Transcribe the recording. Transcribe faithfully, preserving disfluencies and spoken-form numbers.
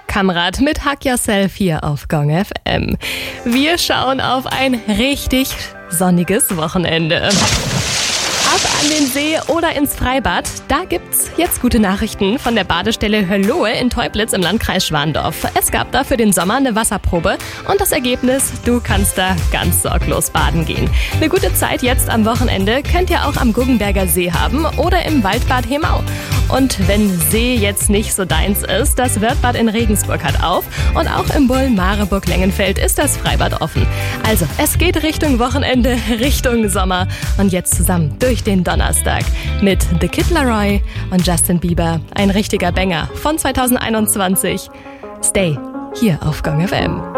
Kamrat mit Hug Yourself hier auf Gong F M. Wir schauen auf ein richtig sonniges Wochenende. Ab an den See oder ins Freibad, da gibt's jetzt gute Nachrichten von der Badestelle Höllohe in Teublitz im Landkreis Schwandorf. Es gab da für den Sommer eine Wasserprobe und das Ergebnis, du kannst da ganz sorglos baden gehen. Eine gute Zeit jetzt am Wochenende könnt ihr auch am Guggenberger See haben oder im Waldbad Hemau. Und wenn See jetzt nicht so deins ist, das Wörthbad in Regensburg hat auf und auch im Bullen-Mareburg-Lengenfeld ist das Freibad offen. Also, es geht Richtung Wochenende, Richtung Sommer und jetzt zusammen durch den Donnerstag mit The Kid Laroi und Justin Bieber. Ein richtiger Banger von zwanzig einundzwanzig. Stay hier auf Gong F M.